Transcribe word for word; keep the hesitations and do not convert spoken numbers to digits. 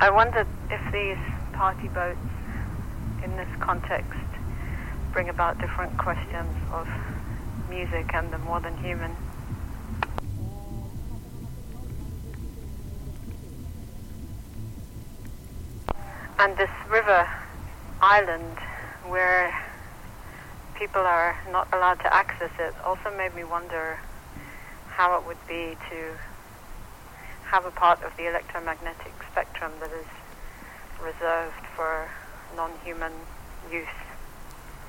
I wondered if these party boats in this context bring about different questions of music and the more than human. And this river island where people are not allowed to access it also made me wonder how it would be to have a part of the electromagnetic spectrum that is reserved for non-human use.